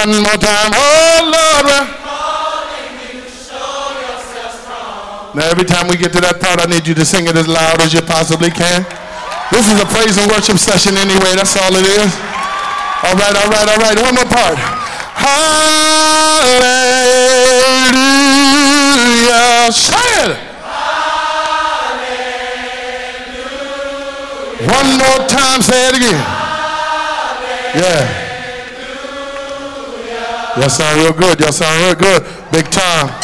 One more time. Oh, Lord. Now, every time we get to that part, I need you to sing it as loud as you possibly can. This is a praise and worship session anyway. That's all it is. All right. One more part. Hallelujah. Say it. Hallelujah. One more time. Say it again. Yeah. Y'all sound real good. Big time.